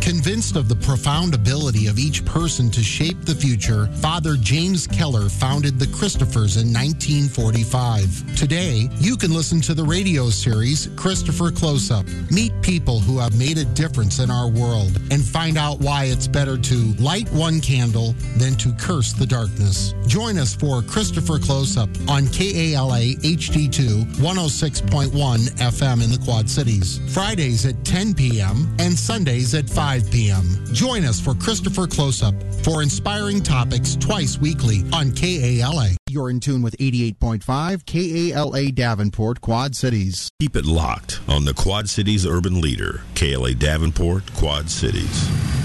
Convinced of the profound ability of each person to shape the future, Father James Keller founded the Christophers in 1945. Today, you can listen to the radio series Christopher Close-Up. Meet people who have made a difference in our world and find out why it's better to light one candle than to curse the darkness. Join us for Christopher Close-Up on KALA HD2 106.1 FM in the Quad Cities, Fridays at 10 p.m. and Sundays at 5 p.m. Join us for Christopher Close-Up for inspiring topics twice weekly on KALA. You're in tune with 88.5 KALA Davenport, Quad Cities. Keep it locked on the Quad Cities Urban Leader, KALA Davenport, Quad Cities.